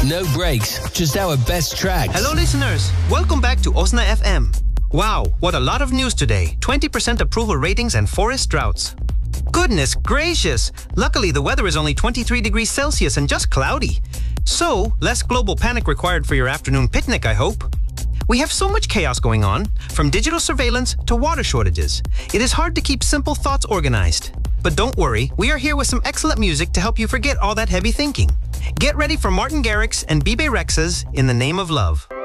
No breaks, just our best tracks. Hello listeners, welcome back to Osna FM. Wow, what a lot of news today. 20% approval ratings and forest droughts. Goodness gracious! Luckily the weather is only 23 degrees Celsius and just cloudy. So, less global panic required for your afternoon picnic, I hope. We have so much chaos going on, from digital surveillance to water shortages. It is hard to keep simple thoughts organized. But don't worry, we are here with some excellent music to help you forget all that heavy thinking. Get ready for Martin Garrix and Bebe Rexha's In the Name of Love.